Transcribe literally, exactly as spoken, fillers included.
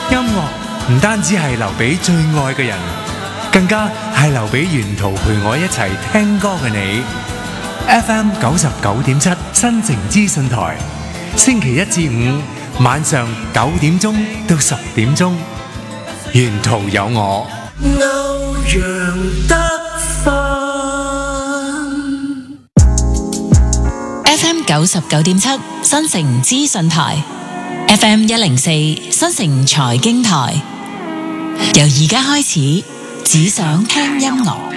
音樂唔單止係留俾最愛嘅人，更加係留俾沿途陪我一齊聽歌嘅你。F M 九十九點七新城資訊台，星期一至五晚上九點鐘到十點鐘，沿途有我。 歐陽德芬 F M 九十九點七新城資訊台， F M 一零四新城財經台，由而家開始，只想聽音樂。